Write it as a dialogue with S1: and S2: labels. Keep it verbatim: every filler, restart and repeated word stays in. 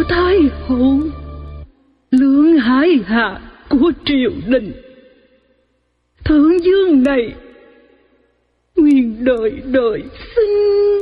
S1: Thái hậu, lương hải hạ của triều đình. Thượng dương này nguyên đời đời sinh